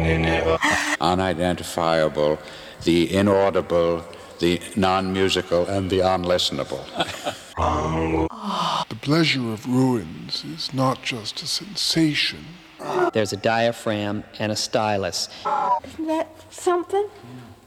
unidentifiable, the inaudible, the non-musical, and the unlistenable. The pleasure of ruins is not just a sensation. There's a diaphragm and a stylus. Isn't that something?